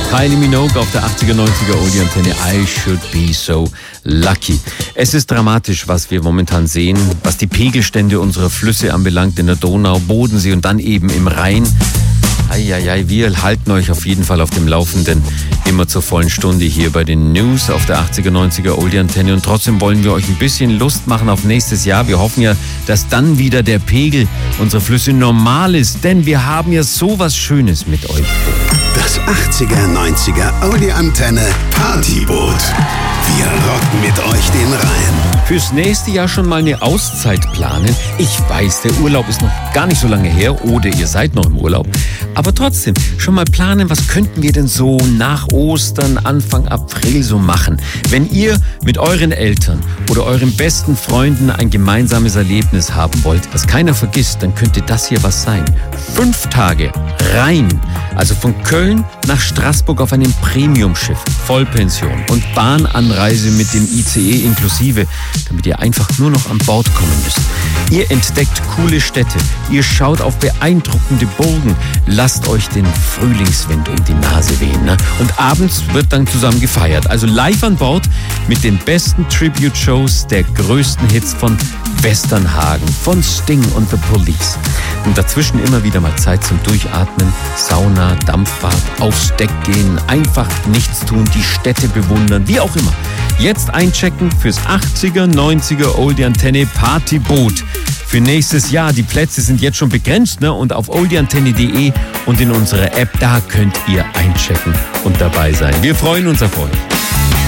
Kylie Minogue auf der 80er, 90er Oldie-Antenne. I should be so lucky. Es ist dramatisch, was wir momentan sehen, was die Pegelstände unserer Flüsse anbelangt, in der Donau, Bodensee und dann eben im Rhein. Eieiei, wir halten euch auf jeden Fall auf dem Laufenden, immer zur vollen Stunde hier bei den News auf der 80er, 90er Oldie-Antenne. Und trotzdem wollen wir euch ein bisschen Lust machen auf nächstes Jahr. Wir hoffen ja, dass dann wieder der Pegel unserer Flüsse normal ist, denn wir haben ja sowas Schönes mit euch vor. Das 80er, 90er Oldie-Antenne Partyboot. Wir rocken mit euch den Rhein. Fürs nächste Jahr schon mal eine Auszeit planen. Ich weiß, der Urlaub ist noch gar nicht so lange her oder ihr seid noch im Urlaub. Aber trotzdem, schon mal planen, was könnten wir denn so nach Ostern, Anfang April so machen? Wenn ihr mit euren Eltern oder euren besten Freunden ein gemeinsames Erlebnis haben wollt, das keiner vergisst, dann könnte das hier was sein. 5 Tage Rhein, also von Köln nach Straßburg auf einem Premiumschiff, Vollpension und Bahnanreise mit dem ICE inklusive, damit ihr einfach nur noch an Bord kommen müsst. Ihr entdeckt coole Städte, ihr schaut auf beeindruckende Burgen, lasst euch den Frühlingswind um die Nase wehen. Ne? Und abends wird dann zusammen gefeiert. Also live an Bord mit den besten Tribute-Shows der größten Hits von Westernhagen, von Sting und The Police. Und dazwischen immer wieder mal Zeit zum Durchatmen, Sauna, Dampfbad, aufs Deck gehen, einfach nichts tun, die Städte bewundern, wie auch immer. Jetzt einchecken fürs 80er, 90er Oldie-Antenne Partyboot. Für nächstes Jahr, die Plätze sind jetzt schon begrenzt, ne? Und auf oldieantenne.de und in unserer App, da könnt ihr einchecken und dabei sein. Wir freuen uns auf euch.